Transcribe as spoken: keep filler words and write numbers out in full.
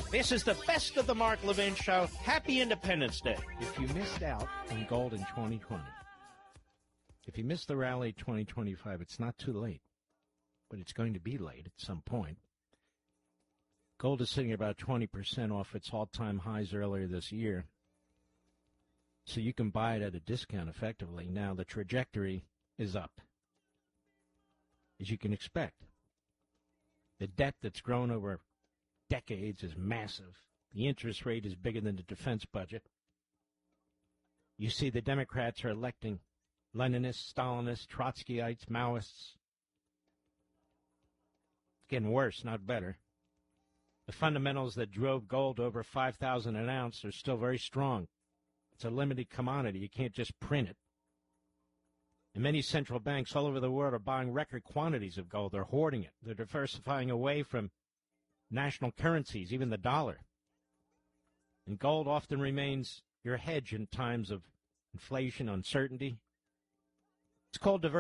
This is the best of the Mark Levin Show. Happy Independence Day. If you missed out on gold in twenty twenty, if you missed the rally twenty twenty-five, it's not too late, but it's going to be late at some point. Gold is sitting about twenty percent off its all-time highs earlier this year, so you can buy it at a discount effectively. Now, the trajectory is up, as you can expect. The debt that's grown over decades is massive. The interest rate is bigger than the defense budget. You see, the Democrats are electing Leninists, Stalinists, Trotskyites, Maoists. It's getting worse, not better. The fundamentals that drove gold over five thousand dollars an ounce are still very strong. It's a limited commodity. You can't just print it. And many central banks all over the world are buying record quantities of gold. They're hoarding it. They're diversifying away from national currencies, even the dollar. And gold often remains your hedge in times of inflation, uncertainty. It's called diversification.